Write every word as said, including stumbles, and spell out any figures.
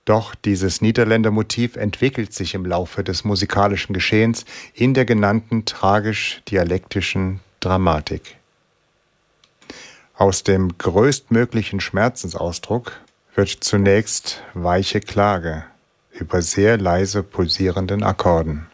Doch dieses Niederländermotiv entwickelt sich im Laufe des musikalischen Geschehens in der genannten tragisch-dialektischen Dramatik. Aus dem größtmöglichen Schmerzensausdruck wird zunächst weiche Klage über sehr leise pulsierenden Akkorden.